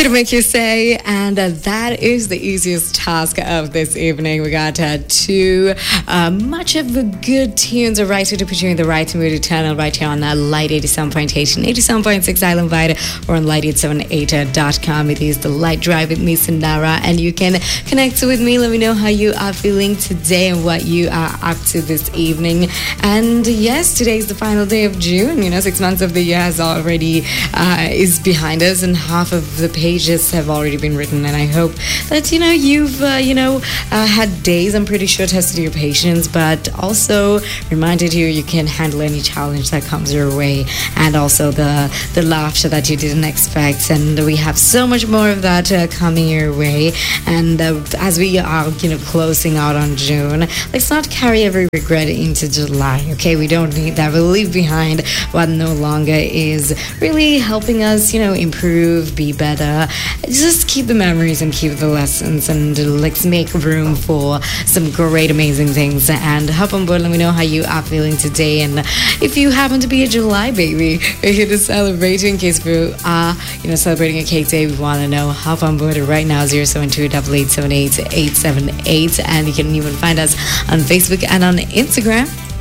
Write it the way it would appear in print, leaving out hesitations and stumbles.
to make you say, and that is the easiest task of this evening. We got two much of the good tunes are right to put you in the right mood eternal right here on Light 87.8 and 87.6 Island Wide or on light878.com. It is the Light Drive with me, Sandara, and you can connect with me. Let me know how you are feeling today and what you are up to this evening. And yes, today is the final day of June. 6 months of the year has already is behind us, and half of the pages have already been written. And I hope that you've had days. I'm pretty sure tested your patience, but also reminded you can handle any challenge that comes your way, and also the laughter that you didn't expect. And we have so much more of that coming your way. And as we are closing out on June, let's not carry every regret into July. Okay, we don't need that. We'll leave behind what no longer is really helping us improve, be better. Just keep the memories and keep the lessons, and let's make room for some great amazing things. And hop on board. Let me know how you are feeling today, and if you happen to be a July baby, we're here to celebrate. In case you are celebrating a cake day, we want to know. Hop on board right now, 072-8878-878, and you can even find us on Facebook and on Instagram